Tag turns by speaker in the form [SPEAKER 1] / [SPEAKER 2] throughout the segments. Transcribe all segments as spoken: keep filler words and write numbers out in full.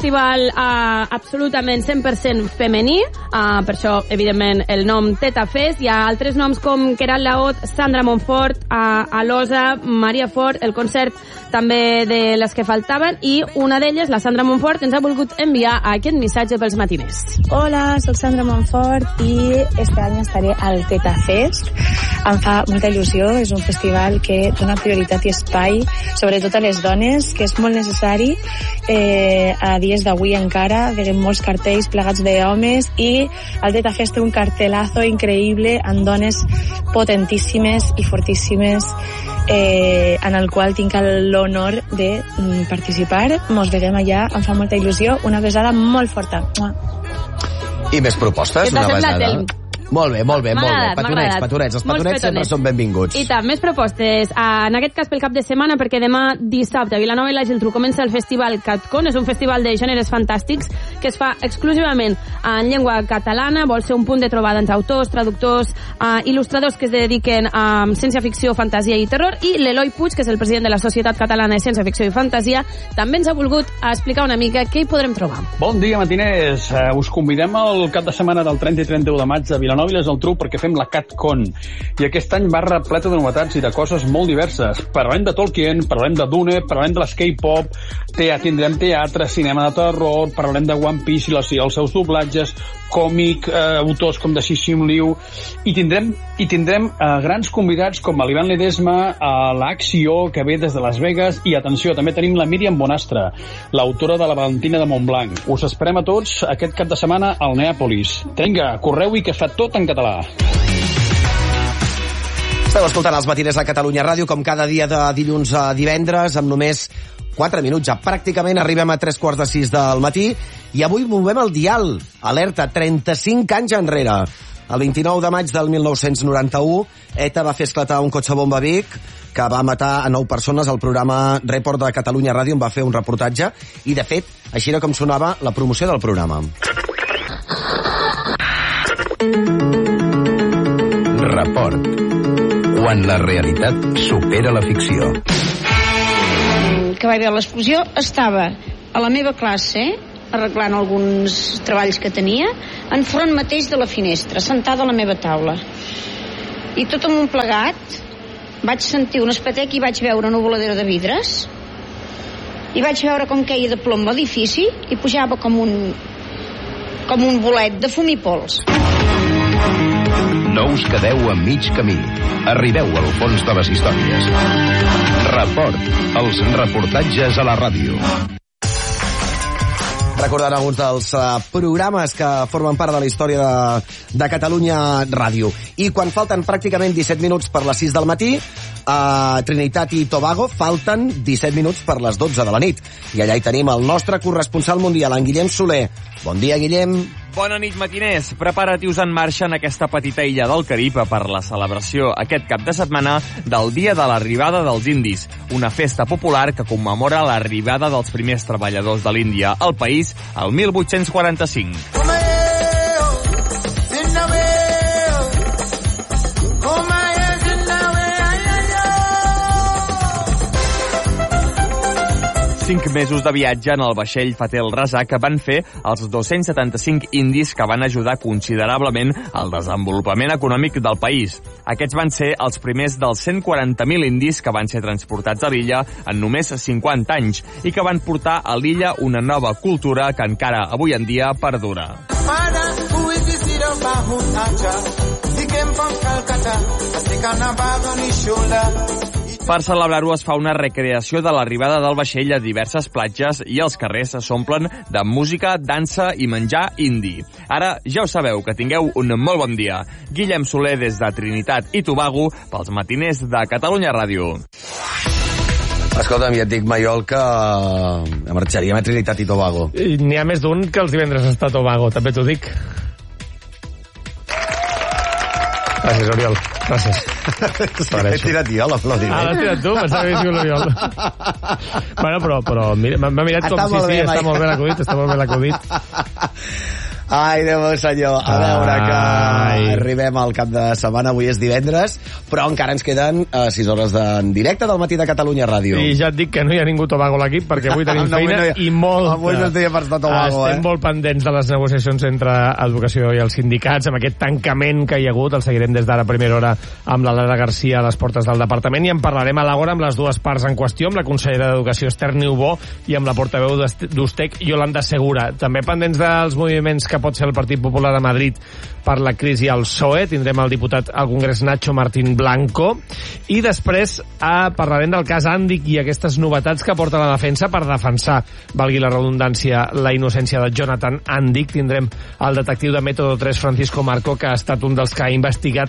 [SPEAKER 1] festival uh, absolutament cent per cent femení, uh, per això, evidentment, el nom Teta Fest. Hi ha altres noms com Queralt Laot, Sandra Montfort, uh, Alosa, Maria Fort, el concert també de les que faltaven, i una d'elles, la Sandra Montfort, ens ha volgut enviar aquest missatge pels matiners.
[SPEAKER 2] Hola, soc Sandra Montfort i este any estaré al Teta Fest. Em fa molta il·lusió, és un festival que dona prioritat i espai, sobretot a les dones, que és molt necessari. Eh, a dies d'avui encara veiem molts cartells plegats d'homes i el Teta Fest té un cartelazo increïble amb dones potentíssimes i fortíssimes, eh, en el qual tinc l'honor de mm, participar. Mos veiem allà, em fa molta il·lusió. Una besada molt forta.
[SPEAKER 3] I més propostes?
[SPEAKER 1] Què t'ha semblat, Telm?
[SPEAKER 3] Molt bé, molt bé, molt bé. Petonets, petonets. Els petonets sempre són benvinguts.
[SPEAKER 1] I tant, més propostes. En aquest cas pel cap de setmana, perquè demà dissabte a Vilanova i la Geltrú comença el festival CatCon. És un festival de gèneres fantàstics que es fa exclusivament en llengua catalana. Vol ser un punt de trobada entre autors, traductors, uh, il·lustradors que es dediquen a ciència-ficció, fantasia i terror. I l'Eloi Puig, que és el president de la Societat Catalana de Ciència-Ficció i Fantasia, també ens ha volgut explicar una mica què hi podrem trobar.
[SPEAKER 4] Bon dia, matiners. Uh, us convidem al cap de setmana del trenta i trenta-u de maig a Vilanova i la Geltrú perquè fem la CatCon. I aquest any va repleta de novetats i de coses molt diverses. Parlem de Tolkien, parlem de Dune, parlem de l'K-pop, tindrem teatre, cinema de terror, parlem de One Piece i, les, i els seus doblatges, còmic, eh, autors com de Cixin Liu, i tindrem, i tindrem eh, grans convidats com l'Ivan Ledesma, eh, l'Acció, que ve des de Las Vegas, i atenció, també tenim la Míriam Bonastre, l'autora de la Valentina de Montblanc. Us esperem a tots aquest cap de setmana al Neàpolis. Vinga, correu-hi que fa tot en català.
[SPEAKER 3] Esteu escoltant els matiners a Catalunya Ràdio, com cada dia de dilluns a divendres, amb només quatre minuts. Ja pràcticament arribem a tres quarts de sis del matí i avui movem el dial. Alerta, trenta-cinc anys enrere. El vint-i-nou de maig del mil nou-cents noranta-u, ETA va fer esclatar un cotxe bomba a Vic que va matar a nou persones. El programa Report de Catalunya Ràdio en va fer un reportatge i, de fet, així era com sonava la promoció del programa.
[SPEAKER 5] Report. Quan la realitat supera la ficció.
[SPEAKER 6] Que va haver l'explosió, estava a la meva classe arreglant alguns treballs que tenia enfront mateix de la finestra, sentada a la meva taula, i tot amunt plegat vaig sentir un espetec i vaig veure una voladera de vidres i vaig veure com queia de plom l'edifici i pujava com un com un bolet de fum i pols.
[SPEAKER 5] No us quedeu a mig camí. Arribeu al fons de les històries. Report. Els reportatges a la ràdio.
[SPEAKER 3] Recordant alguns dels uh, programes que formen part de la història de, de Catalunya Ràdio. I quan falten pràcticament disset minuts per les sis del matí, a Trinitat i Tobago falten disset minuts per les dotze de la nit. I allà hi tenim el nostre corresponsal mundial, en Guillem Soler. Bon dia, Guillem.
[SPEAKER 7] Bona nit, matiners. Preparatius en marxa en aquesta petita illa del Carib per la celebració aquest cap de setmana del Dia de l'Arribada dels Indis, una festa popular que commemora l'arribada dels primers treballadors de l'Índia al país el mil vuit-cents quaranta-cinc. Cinc mesos de viatge en el vaixell Fatel Razak que van fer els dos-cents setanta-cinc indis que van ajudar considerablement al desenvolupament econòmic del país. Aquests van ser els primers dels cent quaranta mil indis que van ser transportats a l'illa en només cinquanta anys i que van portar a l'illa una nova cultura que encara avui en dia perdura. Per celebrar-ho es fa una recreació de l'arribada del vaixell a diverses platges i els carrers s'omplen de música, dansa i menjar indi. Ara ja ho sabeu, que tingueu un molt bon dia. Guillem Soler des de Trinitat i Tobago pels matiners de Catalunya Ràdio.
[SPEAKER 3] Escolta'm, ja et dic, Maiol, que marxaríem a Trinitat i Tobago.
[SPEAKER 8] N'hi ha més d'un que els divendres està a Tobago, també t'ho dic. Gràcies, Oriol. Gràcies.
[SPEAKER 3] He tirat jo l'aplaudiment.
[SPEAKER 8] Ah, l'has tirat tu? Pensava que hagués l'Oriol. Bueno, però, però m'ha mirat com...
[SPEAKER 3] Està
[SPEAKER 8] sí,
[SPEAKER 3] molt
[SPEAKER 8] sí,
[SPEAKER 3] bé,
[SPEAKER 8] està
[SPEAKER 3] Mike.
[SPEAKER 8] molt bé l'acudit, està molt bé l'acudit.
[SPEAKER 3] Ai, Déu meu senyor. A veure, que
[SPEAKER 8] Ai.
[SPEAKER 3] arribem al cap de setmana. Avui és divendres, però encara ens queden uh, sis hores en directe del matí de Catalunya Ràdio.
[SPEAKER 8] I ja et dic que no hi ha ningú Tobago a l'equip, perquè avui tenim
[SPEAKER 3] No, avui
[SPEAKER 8] feina
[SPEAKER 3] no hi ha-
[SPEAKER 8] i molta.
[SPEAKER 3] avui no es deia per estar Tobago,
[SPEAKER 8] Estem
[SPEAKER 3] eh?
[SPEAKER 8] molt pendents de les negociacions entre Educació i els sindicats, amb aquest tancament que hi ha hagut. El seguirem des d'ara a primera hora amb la Lara Garcia a les portes del departament, i en parlarem a l'hora amb les dues parts en qüestió, amb la consellera d'Educació Esther Niubó i amb la portaveu d'Ustec, Yolanda Segura. També pendents dels moviments que pot ser el Partit Popular a Madrid per la crisi al P S O E. Tindrem el diputat al Congrés Nacho Martín Blanco, i després eh, parlarem del cas Andic i aquestes novetats que porta la defensa per defensar, valgui la redundància, la innocència de Jonathan Andic. Tindrem el detectiu de Método tres, Francisco Marco, que ha estat un dels que ha investigat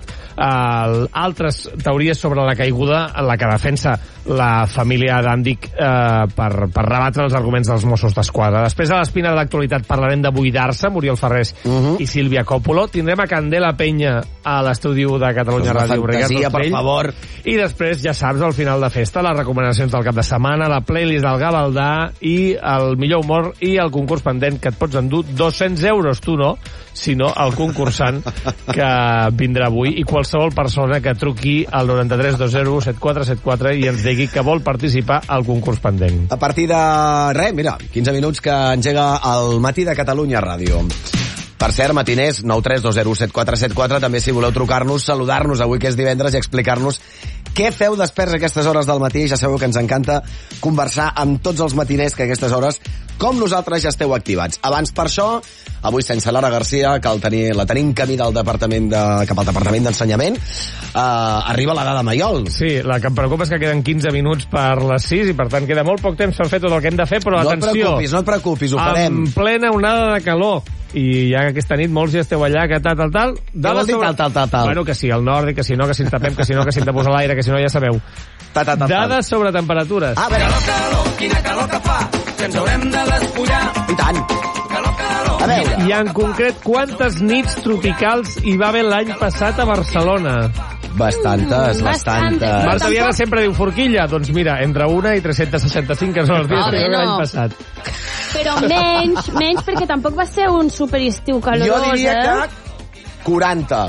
[SPEAKER 8] eh, altres teories sobre la caiguda, la que defensa la família d'Andic eh, per, per rebatre els arguments dels Mossos d'Esquadra. Després, a l'espina de l'actualitat, parlarem de buidar-se, Muriel Ferrés uh -huh. i Sílvia Coppola. Tindrem a Candela Penya a l'estudi de Catalunya Ràdio.
[SPEAKER 3] Fantasia, per favor.
[SPEAKER 8] I després, ja saps, al final de festa, les recomanacions del cap de setmana, la playlist del Gavaldà i el millor humor i el concurs pendent, que et pots endur dos-cents euros, tu no, sinó el concursant que vindrà avui, i qualsevol persona que truqui al noranta-tres dos zero set quatre set quatre i ens digui que vol participar al concurs pendent.
[SPEAKER 3] A partir de, res, mira, quinze minuts que engega el matí de Catalunya Ràdio. Per cert, matiners, nou tres dos zero set quatre set quatre, també si voleu trucar-nos, saludar-nos avui que és divendres i explicar-nos què feu desperts a aquestes hores del matí. Ja sabeu que ens encanta conversar amb tots els matiners que a aquestes hores, com nosaltres, ja esteu activats. Abans, per això, avui sense Lara Garcia, que el tenir, la tenim camí del departament de, cap al Departament d'Ensenyament, uh, arriba l'Ada de Maiol.
[SPEAKER 8] Sí, la que em preocupa és que queden quinze minuts per les sis i per tant queda molt poc temps per fer tot el que hem de fer, però
[SPEAKER 3] no
[SPEAKER 8] atenció.
[SPEAKER 3] No et preocupis, no et preocupis, ho farem.
[SPEAKER 8] En plena onada de calor. I ja que aquesta nit molts ja esteu allà, que tal, tal, tal...
[SPEAKER 3] Què vol dir tal, tal, tal, tal?
[SPEAKER 8] Bueno, que sí, el nòrdic, que si no, que si ens tapem, que si no, que si ens de posar l'aire, que si no, ja sabeu.
[SPEAKER 3] Ta, ta, ta, ta.
[SPEAKER 8] Dades sobre temperatures.
[SPEAKER 3] Ah, a veure.
[SPEAKER 9] Calor, calor, quina calor que fa, que ens haurem de despullar.
[SPEAKER 3] I tant.
[SPEAKER 9] Calor, calor.
[SPEAKER 3] A veure.
[SPEAKER 8] I en concret, quantes nits tropicals hi va haver l'any passat a Barcelona?
[SPEAKER 3] Bastantes, bastantes.
[SPEAKER 8] Marta Viana sempre diu forquilla. Doncs mira, entre una i tres-cents seixanta-cinc, que són els dies
[SPEAKER 1] Home,
[SPEAKER 8] que hi va haver
[SPEAKER 1] no.
[SPEAKER 8] l'any passat.
[SPEAKER 1] Però menys, menys perquè tampoc va ser un superestiu calorós,
[SPEAKER 3] Jo diria
[SPEAKER 1] eh?
[SPEAKER 3] que quaranta.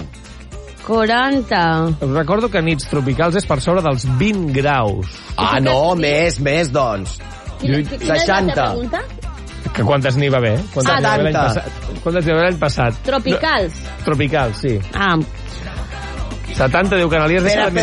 [SPEAKER 1] quaranta.
[SPEAKER 8] Us recordo que nits tropicals és per sobre dels vint graus.
[SPEAKER 3] Ah, no, més, més, doncs.
[SPEAKER 1] Quina, quina és la
[SPEAKER 3] seixanta.
[SPEAKER 1] pregunta?
[SPEAKER 8] Que quantes n'hi va haver? Quantes
[SPEAKER 1] Ah,
[SPEAKER 8] n'hi va haver l'any
[SPEAKER 3] setanta.
[SPEAKER 8] passat? Quantes n'hi va haver l'any passat?
[SPEAKER 1] Tropicals.
[SPEAKER 8] No, tropicals, sí.
[SPEAKER 1] Ah,
[SPEAKER 8] setanta, diu Canalies.
[SPEAKER 3] Espera,
[SPEAKER 8] deixa de